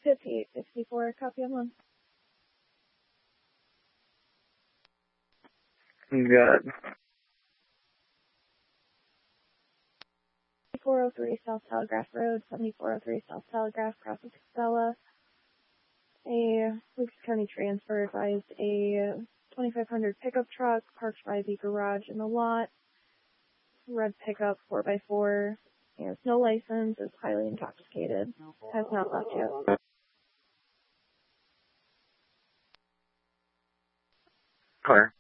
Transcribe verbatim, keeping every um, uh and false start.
fifty-eight sixty-four, copy on one. Good. seventy-four oh three South Telegraph Road, seventy-four oh three South Telegraph, cross of Casella. A Lucas County transfer advised a twenty-five hundred pickup truck parked by the garage in the lot. Red pickup, four by four. Has no license, is highly intoxicated. Has not left yet. Clear.